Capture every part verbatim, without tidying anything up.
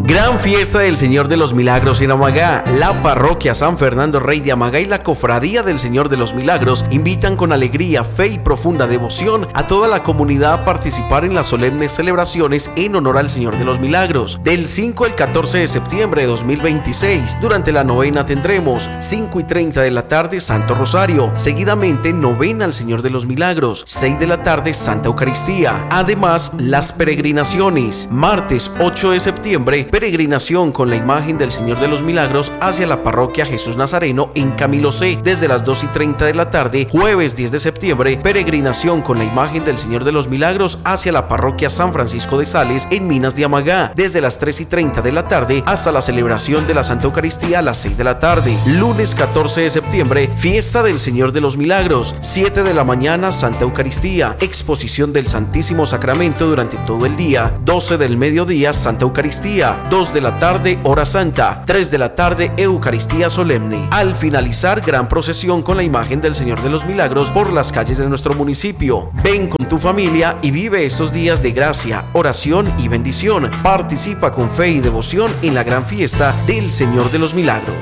Gran fiesta del Señor de los Milagros en Amagá. La parroquia San Fernando Rey de Amagá y la cofradía del Señor de los Milagros invitan con alegría, fe y profunda devoción a toda la comunidad a participar en las solemnes celebraciones en honor al Señor de los Milagros. Del cinco al catorce de septiembre de dos mil veintiséis, durante la novena tendremos cinco y treinta de la tarde Santo Rosario, seguidamente novena al Señor de los Milagros, seis de la tarde Santa Eucaristía. Además, las peregrinaciones. Martes ocho de septiembre, peregrinación con la imagen del Señor de los Milagros hacia la parroquia Jesús Nazareno en Camilo C desde las dos y treinta de la tarde. Jueves diez de septiembre, peregrinación con la imagen del Señor de los Milagros hacia la parroquia San Francisco de Sales en Minas de Amagá desde las tres y treinta de la tarde hasta la celebración de la Santa Eucaristía a las seis de la tarde. Lunes catorce de septiembre, fiesta del Señor de los Milagros, siete de la mañana Santa Eucaristía, exposición del Santísimo Sacramento durante todo el día. doce del mediodía Santa Eucaristía, dos de la tarde Hora Santa, tres de la tarde Eucaristía Solemne. Al finalizar, gran procesión con la imagen del Señor de los Milagros por las calles de nuestro municipio. Ven con tu familia y vive estos días de gracia, oración y bendición. Participa con fe y devoción en la gran fiesta del Señor de los Milagros.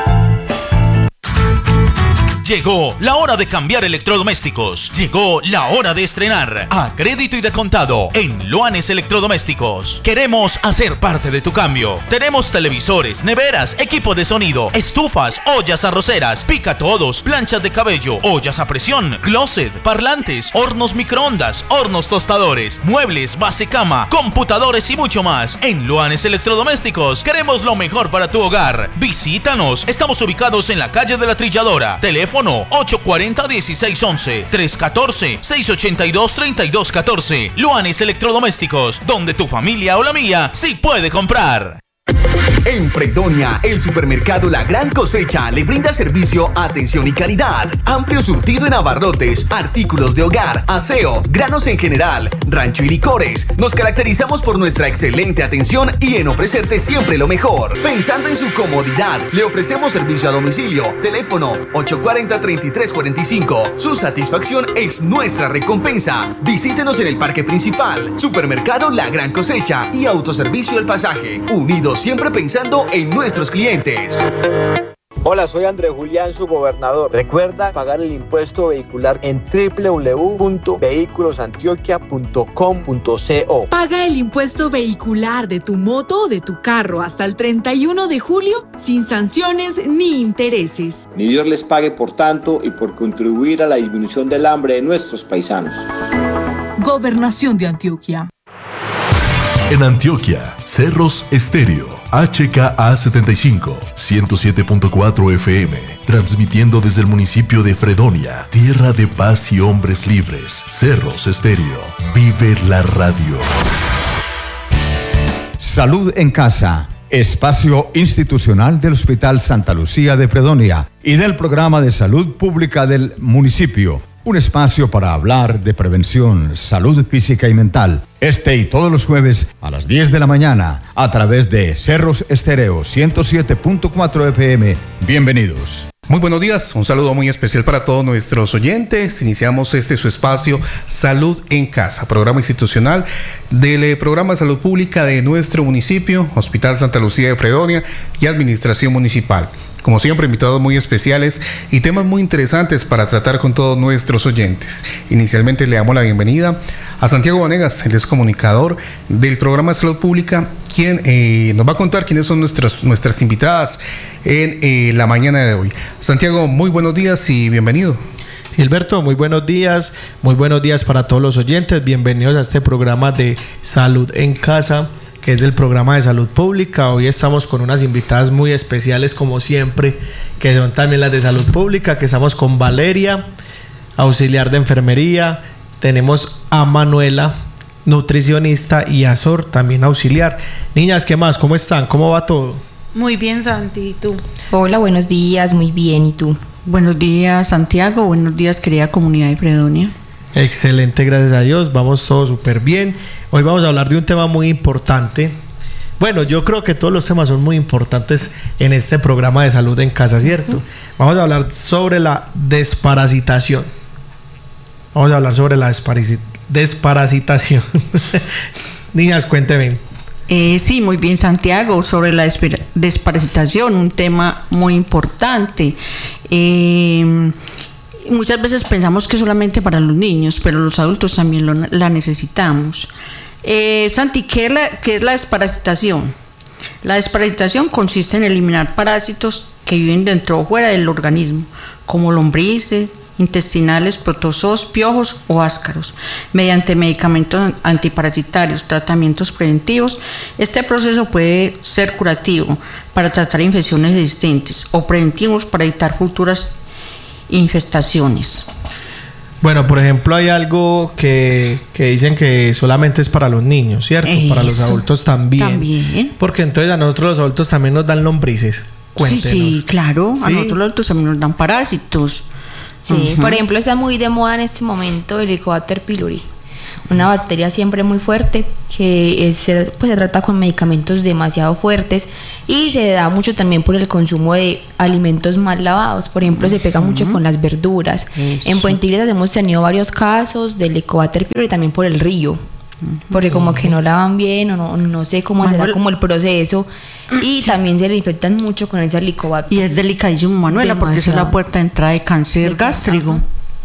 Llegó la hora de cambiar electrodomésticos. Llegó la hora de estrenar a crédito y de contado en Loanes Electrodomésticos. Queremos hacer parte de tu cambio. Tenemos televisores, neveras, equipo de sonido, estufas, ollas arroceras, pica todos, planchas de cabello, ollas a presión, closet, parlantes, hornos microondas, hornos tostadores, muebles, base cama, computadores y mucho más. En Loanes Electrodomésticos queremos lo mejor para tu hogar. Visítanos. Estamos ubicados en la calle de la Trilladora. Teléfono ocho cuatro cero, dieciséis once, tres uno cuatro, seis ocho dos, tres dos uno cuatro. Loanes Electrodomésticos, donde tu familia o la mía sí puede comprar. En Fredonia, el supermercado La Gran Cosecha le brinda servicio, atención y calidad. Amplio surtido en abarrotes, artículos de hogar, aseo, granos en general, rancho y licores. Nos caracterizamos por nuestra excelente atención y en ofrecerte siempre lo mejor. Pensando en su comodidad, le ofrecemos servicio a domicilio. Teléfono ocho cuatro cero, tres tres cuatro cinco. Su satisfacción es nuestra recompensa. Visítenos en el Parque Principal, Supermercado La Gran Cosecha y Autoservicio El Pasaje. Unidos siempre pensando en nuestros clientes. Hola, soy Andrés Julián, su gobernador. Recuerda pagar el impuesto vehicular en doble u doble u doble u punto vehículos antioquia punto com punto co. Paga el impuesto vehicular de tu moto o de tu carro hasta el treinta y uno de julio sin sanciones ni intereses. Ni Dios les pague por tanto y por contribuir a la disminución del hambre de nuestros paisanos. Gobernación de Antioquia. En Antioquia, Cerros Estéreo, H K A setenta y cinco, ciento siete punto cuatro F M, transmitiendo desde el municipio de Fredonia, tierra de paz y hombres libres. Cerros Estéreo, vive la radio. Salud en Casa, espacio institucional del Hospital Santa Lucía de Fredonia y del Programa de Salud Pública del municipio. Un espacio para hablar de prevención, salud física y mental. Este y todos los jueves a las diez de la mañana a través de Cerros Estéreo ciento siete punto cuatro F M. Bienvenidos. Muy buenos días, un saludo muy especial para todos nuestros oyentes. Iniciamos este su espacio Salud en Casa, programa institucional del programa de salud pública de nuestro municipio, Hospital Santa Lucía de Fredonia y Administración Municipal. Como siempre, invitados muy especiales y temas muy interesantes para tratar con todos nuestros oyentes. Inicialmente le damos la bienvenida a Santiago Vanegas, él es comunicador del programa de salud pública, quien eh, nos va a contar quiénes son nuestras, nuestras invitadas en eh, la mañana de hoy. Santiago, muy buenos días y bienvenido. Gilberto, muy buenos días, muy buenos días para todos los oyentes, bienvenidos a este programa de Salud en Casa, que es del programa de salud pública. Hoy estamos con unas invitadas muy especiales como siempre, que son también las de salud pública, que estamos con Valeria, auxiliar de enfermería, tenemos a Manuela, nutricionista, y a Sor, también auxiliar. Niñas, ¿qué más? ¿Cómo están? ¿Cómo va todo? Muy bien, Santi, ¿y tú? Hola, buenos días, muy bien, ¿y tú? Buenos días, Santiago, buenos días, querida comunidad de Fredonia. Excelente, gracias a Dios, vamos todos súper bien. Hoy vamos a hablar de un tema muy importante. Bueno, yo creo que todos los temas son muy importantes en este programa de salud en casa, ¿cierto? Uh-huh. Vamos a hablar sobre la desparasitación. Vamos a hablar sobre la desparasitación. Niñas, cuéntenme, Eh, sí, muy bien, Santiago, sobre la desparasitación, un tema muy importante. Eh, muchas veces pensamos que solamente para los niños, pero los adultos también lo, la necesitamos. Eh, Santi, ¿qué es, la, ¿qué es la desparasitación? La desparasitación consiste en eliminar parásitos que viven dentro o fuera del organismo, como lombrices, intestinales, protozoos, piojos o ácaros, mediante medicamentos antiparasitarios, tratamientos preventivos. Este proceso puede ser curativo para tratar infecciones existentes o preventivos para evitar futuras infestaciones. Bueno, por ejemplo, hay algo que, que dicen que solamente es para los niños, ¿cierto? Eso. Para los adultos también. También. Porque entonces a nosotros los adultos también nos dan lombrices. Cuéntenos. Sí, sí, claro. ¿Sí? A nosotros los adultos también nos dan parásitos. Sí, uh-huh. Por ejemplo, está muy de moda en este momento el Helicobacter pylori, una bacteria siempre muy fuerte que es, pues, se trata con medicamentos demasiado fuertes y se da mucho también por el consumo de alimentos mal lavados. Por ejemplo, uh-huh. se pega mucho con las verduras. Eso. En Puente Iglesias hemos tenido varios casos del Helicobacter pylori también por el río, porque como que no lavan bien o no, no sé cómo Manuel, será como el proceso, y también se le infectan mucho con ese helicobacter. Y es delicadísimo, Manuela, porque esa es la puerta de entrada de cáncer gástrico.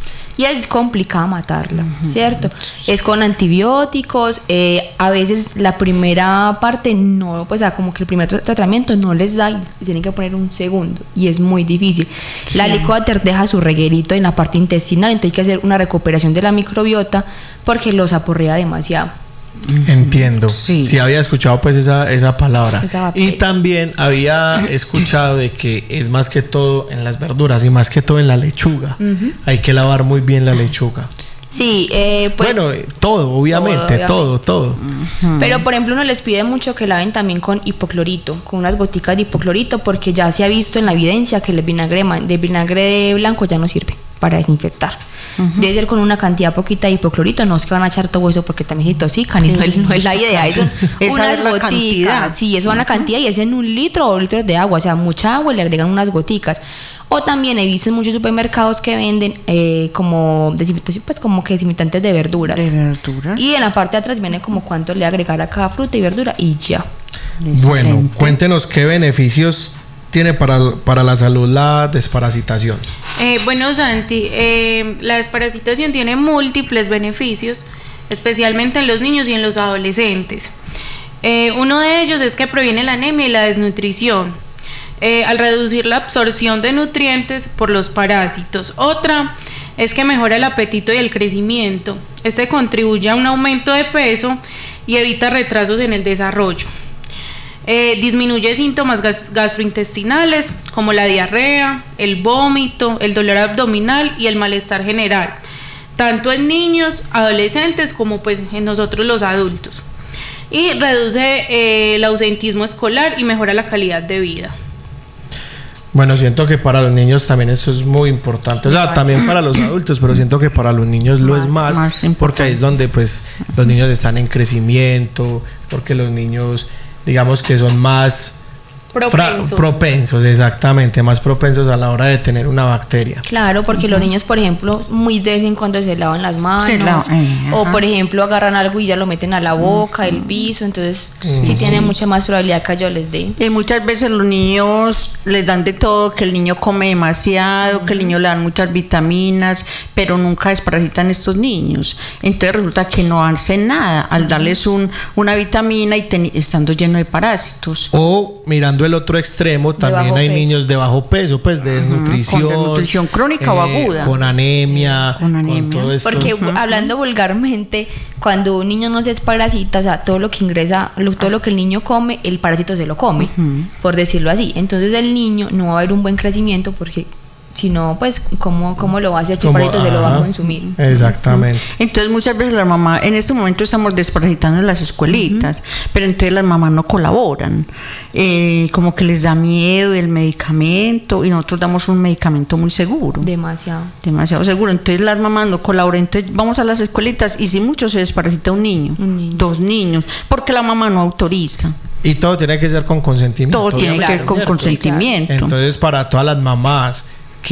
Y es complicado matarla, uh-huh. ¿cierto? Es con antibióticos, eh, a veces la primera parte no, pues ah, como que el primer tratamiento no les da y tienen que poner un segundo y es muy difícil. Sí. La Helicobacter deja su reguerito en la parte intestinal, entonces hay que hacer una recuperación de la microbiota porque los aporrea demasiado. Entiendo. Sí. sí, había escuchado pues esa, esa palabra. Esa y también había escuchado de que es más que todo en las verduras y más que todo en la lechuga. Uh-huh. Hay que lavar muy bien la lechuga. Sí, eh, pues... Bueno, todo, obviamente, todo, todo. todo. Uh-huh. Pero, por ejemplo, uno les pide mucho que laven también con hipoclorito, con unas goticas de hipoclorito, porque ya se ha visto en la evidencia que el vinagre de vinagre blanco ya no sirve para desinfectar. Uh-huh. Debe ser con una cantidad poquita de hipoclorito, no es que van a echar todo eso porque también se intoxican y no es, no es la idea, eso son unas goticas, sí, eso es una cantidad y es en un litro o dos litros de agua, o sea, mucha agua y le agregan unas goticas. O también he visto en muchos supermercados que venden eh, como desinfectación, pues como que desinfectantes de verduras. De verduras. Y en la parte de atrás viene como cuánto le agregar a cada fruta y verdura y ya. Bueno, excelente. Cuéntenos qué beneficios tiene para, para la salud la desparasitación. Eh, bueno, Santi, eh, la desparasitación tiene múltiples beneficios, especialmente en los niños y en los adolescentes. Eh, uno de ellos es que previene la anemia y la desnutrición, eh, al reducir la absorción de nutrientes por los parásitos. Otra es que mejora el apetito y el crecimiento. Este contribuye a un aumento de peso y evita retrasos en el desarrollo. Eh, disminuye síntomas gas- gastrointestinales como la diarrea, el vómito, el dolor abdominal y el malestar general, tanto en niños, adolescentes como pues en nosotros los adultos. Y reduce eh, el ausentismo escolar y mejora la calidad de vida. Bueno, siento que para los niños también eso es muy importante, o sea, también para los adultos, pero siento que para los niños lo más, es más, más porque ahí es donde pues los niños están en crecimiento, porque los niños digamos que son más propensos. Fra- propensos, exactamente, más propensos a la hora de tener una bacteria. Claro, porque uh-huh. los niños, por ejemplo, muy de vez en cuando se lavan las manos, la- eh, o por ejemplo agarran algo y ya lo meten a la boca, uh-huh. el piso, entonces uh-huh. sí tienen mucha más probabilidad que yo les dé. Y muchas veces los niños les dan de todo, que el niño come demasiado, uh-huh. que el niño le dan muchas vitaminas, pero nunca desparasitan estos niños. Entonces resulta que no hacen nada al uh-huh. darles un, una vitamina y ten- estando lleno de parásitos. O mirando el otro extremo, también hay peso. Niños de bajo peso, pues de desnutrición, con desnutrición crónica eh, o aguda, con anemia, con anemia. Con todo esto. Porque uh-huh. hablando vulgarmente, cuando un niño no se desparasita, o sea, todo lo que ingresa, lo, todo lo que el niño come, el parásito se lo come, uh-huh. por decirlo así. Entonces el niño no va a haber un buen crecimiento porque si no, pues, ¿cómo, cómo lo va a hacer? ¿Qué parásito se lo va a consumir? Exactamente. Entonces, muchas veces la mamá, en este momento estamos desparasitando en las escuelitas, uh-huh. pero entonces las mamás no colaboran. Eh, como que les da miedo el medicamento y nosotros damos un medicamento muy seguro. Demasiado. Demasiado seguro. Entonces las mamás no colaboran. Entonces vamos a las escuelitas y si mucho se desparasita un niño, un niño. dos niños, porque la mamá no autoriza. Y todo tiene que ser con consentimiento. Todo tiene claro, que ser con ¿cierto? consentimiento. Entonces, para todas las mamás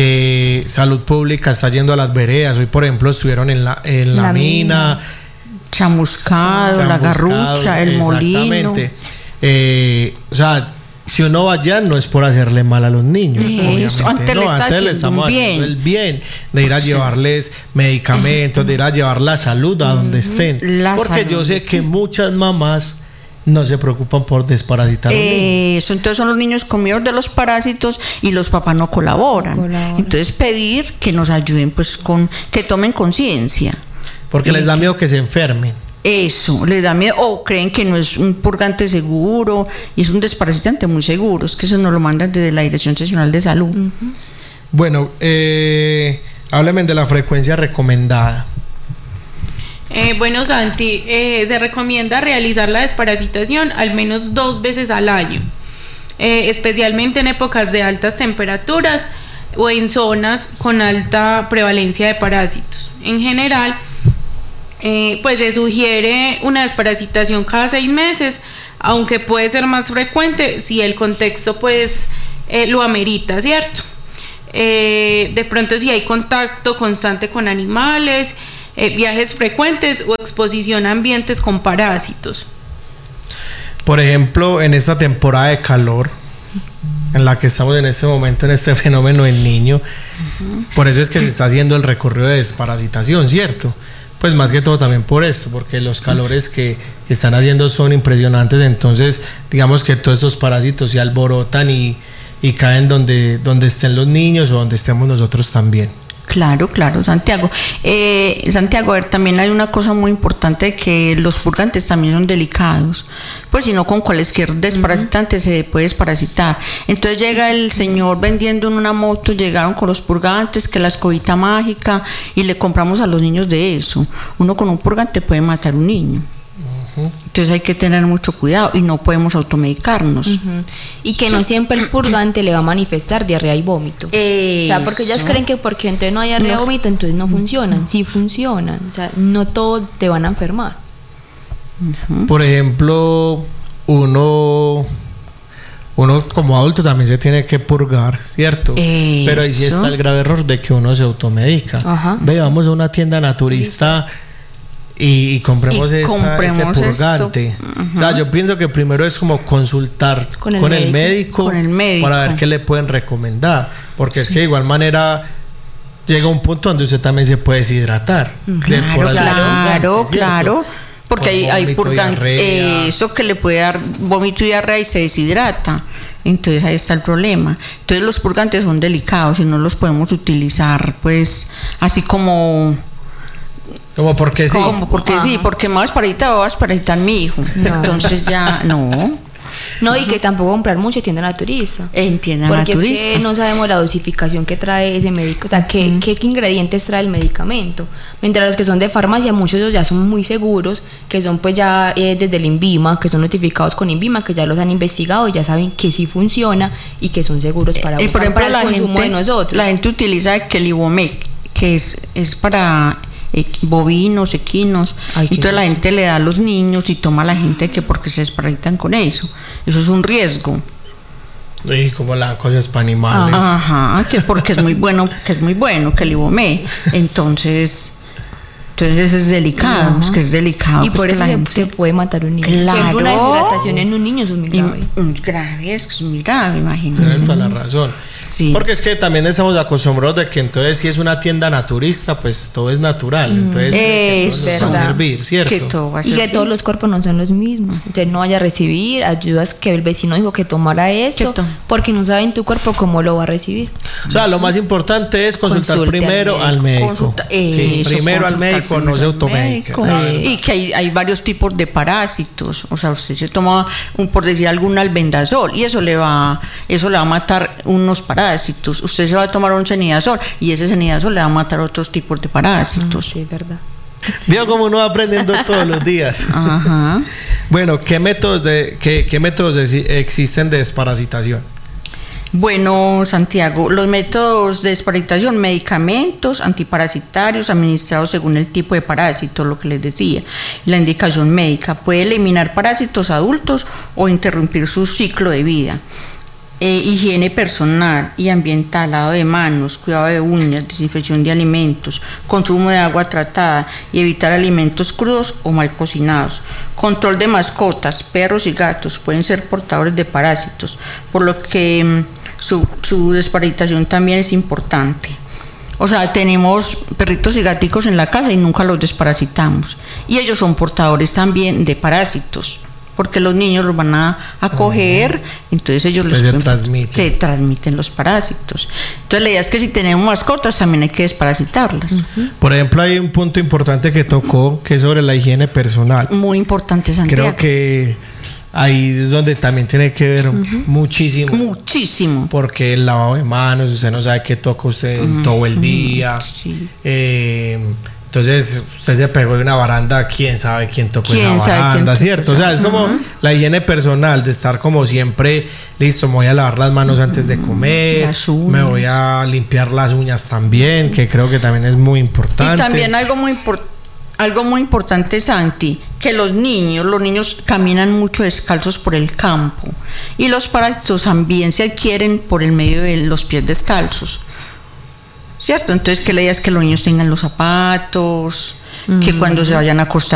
que Salud Pública está yendo a las veredas, hoy por ejemplo estuvieron en la, en la, la mina, mina, chamuscado, la garrucha, el molino. Exactamente. Eh, o sea, si uno va allá no es por hacerle mal a los niños. Eso, antes, no, le, está antes le estamos bien. haciendo el bien de ir a sí. llevarles medicamentos, de ir a llevar la salud a donde estén. La Porque salud, yo sé sí. que muchas mamás no se preocupan por desparasitar a los niños. Eso, entonces son los niños comidos de los parásitos y los papás no colaboran. No colaboran. Entonces pedir que nos ayuden, pues con que tomen conciencia. Porque y les da miedo que se enfermen. Eso, les da miedo, o creen que no es un purgante seguro y es un desparasitante muy seguro, es que eso nos lo mandan desde la Dirección Seccional de Salud. Uh-huh. Bueno, eh, háblame de la frecuencia recomendada. Eh, bueno, Santi, eh, se recomienda realizar la desparasitación al menos dos veces al año, eh, especialmente en épocas de altas temperaturas o en zonas con alta prevalencia de parásitos. En general, Eh, pues se sugiere una desparasitación cada seis meses, aunque puede ser más frecuente si el contexto pues eh, lo amerita, ¿cierto? Eh, de pronto si hay contacto constante con animales, eh, viajes frecuentes o exposición a ambientes con parásitos. Por ejemplo, en esta temporada de calor, en la que estamos en este momento, en este fenómeno en niño, uh-huh. por eso es que se está haciendo el recorrido de desparasitación, ¿cierto? Pues más que todo también por esto, porque los calores que, que están haciendo son impresionantes, entonces digamos que todos estos parásitos se alborotan y, y caen donde, donde estén los niños o donde estemos nosotros también. Claro, claro, Santiago. Eh, Santiago, a ver, también hay una cosa muy importante, que los purgantes también son delicados, pues si no con cualquier desparasitante uh-huh. se puede desparasitar. Entonces llega el señor vendiendo en una moto, llegaron con los purgantes, que la escobita mágica, y le compramos a los niños de eso. Uno con un purgante puede matar a un niño. Entonces hay que tener mucho cuidado y no podemos automedicarnos. Uh-huh. Y que no siempre el purgante le va a manifestar diarrea y vómito. Eso. O sea, porque ellas creen que porque entonces no hay diarrea y no. vómito, entonces no funcionan. Sí funcionan. O sea, no todos te van a enfermar. Uh-huh. Por ejemplo, uno... Uno como adulto también se tiene que purgar, ¿cierto? Eso. Pero ahí sí está el grave error de que uno se automedica. Uh-huh. Ve, vamos a una tienda naturista... Y, y compremos, y esta, compremos este purgante. Uh-huh. O sea, yo pienso que primero es como consultar con el, con el, médico, con el médico para ver qué le pueden recomendar, porque sí. es que de igual manera llega un punto donde usted también se puede deshidratar. Claro, de, claro, claro, porque hay, hay purgante, eso que le puede dar vómito y diarrea y se deshidrata. Entonces ahí está el problema. Entonces los purgantes son delicados y no los podemos utilizar pues así como... Como porque sí. Como porque Ajá. sí, porque más parita o vas para a mi hijo. No. Entonces ya no. No, y que tampoco comprar mucho en tienda naturista. En tienda porque naturista. Porque es que no sabemos la dosificación que trae ese médico, o sea, qué, uh-huh. qué, qué ingredientes trae el medicamento. Mientras los que son de farmacia, muchos de ellos ya son muy seguros, que son pues ya eh, desde el INVIMA, que son notificados con INVIMA, que ya los han investigado y ya saben que sí funciona y que son seguros para, eh, por ejemplo, para el la consumo gente, de nosotros. La gente utiliza el Kelibomec, que es, es para... bovinos, equinos. Ay, entonces la gente le da a los niños y toma a la gente que porque se desparasitan con eso. Eso es un riesgo. Y como las cosas para animales. Ajá, que porque es muy bueno, que es muy bueno, que el ibomé. Entonces, entonces es delicado, es que es delicado. Y pues por eso la gente... se puede matar un niño. Claro. Una deshidratación en un niño es muy grave. Y, grave, es que es muy grave, imagínate. Tienes toda la razón. Sí. Porque es que también estamos acostumbrados de que entonces si es una tienda naturista, pues todo es natural. Entonces mm. que todo va a servir, ¿cierto? Que todo va a servir. Y que todos los cuerpos no son los mismos. Entonces no vaya a recibir ayudas que el vecino dijo que tomara eso, porque no sabe en tu cuerpo cómo lo va a recibir. O sea, lo más importante es consultar Consulte primero al médico. Al médico. Consulta, sí, eso, primero al médico. No se automedica. Y que hay, hay varios tipos de parásitos. O sea, usted se toma, un, por decir algún albendazol, y eso le va eso le va a matar unos parásitos. Usted se va a tomar un cenidazol y ese cenidazol le va a matar otros tipos de parásitos. Ah, sí, es verdad. Veo como uno va aprendiendo todos los días. Ajá. Bueno, ¿qué métodos de qué, qué métodos de, existen de desparasitación? Bueno, Santiago, los métodos de desparasitación, medicamentos antiparasitarios administrados según el tipo de parásito, lo que les decía, la indicación médica, puede eliminar parásitos adultos o interrumpir su ciclo de vida. Eh, higiene personal y ambiental, lavado de manos, cuidado de uñas, desinfección de alimentos, consumo de agua tratada y evitar alimentos crudos o mal cocinados. Control de mascotas, perros y gatos pueden ser portadores de parásitos, por lo que mmm, su, su desparasitación también es importante. O sea, tenemos perritos y gaticos en la casa y nunca los desparasitamos. Y ellos son portadores también de parásitos, porque los niños los van a, a coger, uh-huh. entonces ellos entonces les, se, transmiten. se transmiten los parásitos. Entonces la idea es que si tenemos mascotas también hay que desparasitarlas. Uh-huh. Por ejemplo, hay un punto importante que tocó, que es sobre la higiene personal. Muy importante, Santiago. Creo que ahí es donde también tiene que ver uh-huh. muchísimo. Muchísimo. Porque el lavado de manos, usted no sabe qué toca usted uh-huh. todo el día. Sí. Eh, Entonces, usted se pegó de una baranda, quién sabe quién tocó esa baranda, ¿cierto? O sea, es como uh-huh. la higiene personal de estar como siempre, listo, me voy a lavar las manos antes de comer, me voy a limpiar las uñas también, que creo que también es muy importante. Y también algo muy importante, algo muy importante, Santi, que los niños, los niños caminan mucho descalzos por el campo y los parásitos también se adquieren por el medio de los pies descalzos. ¿Cierto? Entonces, que la idea es que los niños tengan los zapatos, mm. que cuando se vayan a acostar